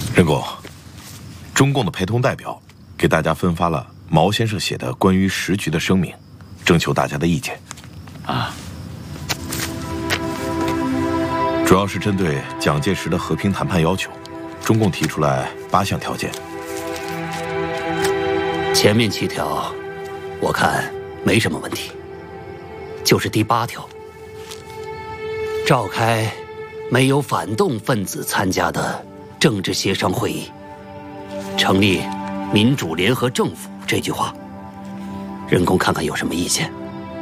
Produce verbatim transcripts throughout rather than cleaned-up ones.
任公，中共的陪同代表给大家分发了毛先生写的关于时局的声明，征求大家的意见。 啊， 主要是针对蒋介石的和平谈判要求，中共提出来八项条件。 前面七条，我看没什么问题，就是第八条，召开没有反动分子参加的政治协商会议，成立民主联合政府这句话，任公看看有什么意见？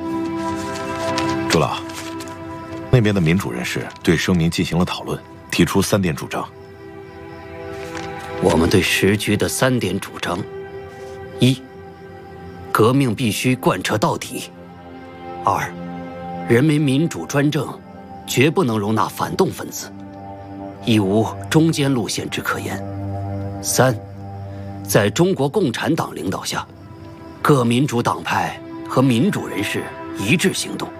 朱老，那边的民主人士对声明进行了讨论，提出三点主张。 我们对时局的三点主张：一，革命必须贯彻到底；二，人民民主专政绝不能容纳反动分子，亦无中间路线之可言；三，在中国共产党领导下，各民主党派和民主人士一致行动。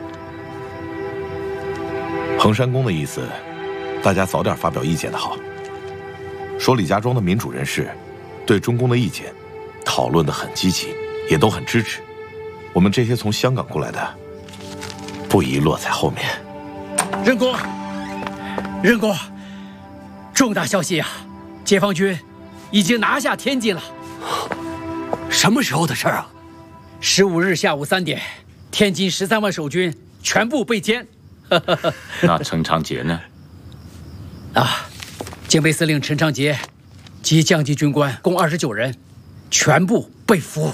衡山公的意思，大家早点发表意见的好。说李家庄的民主人士对中共的意见讨论得很积极，也都很支持。我们这些从香港过来的，不宜落在后面。 任公，任公，重大消息啊！解放军已经拿下天津了。 什么时候的事儿啊？ 十五日下午三点，天津十三万守军全部被歼。 那陈长捷呢？ 啊，警备司令陈长捷及降级军官共二十九人，全部被俘。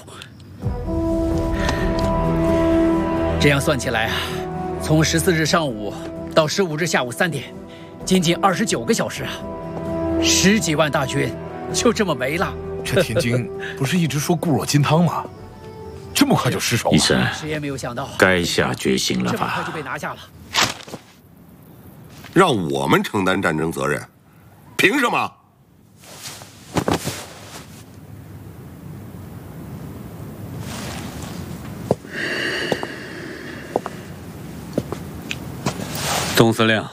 这样算起来啊，从十四日上午到十五日下午三点，仅仅二十九个小时啊，十几万大军就这么没了。 这天津不是一直说固若金汤吗？这么快就失手了？ 医生， 谁也没有想到， 该下决心了这么快吧？ 就被拿下了。 让我们承担战争责任，凭什么？ 总司令，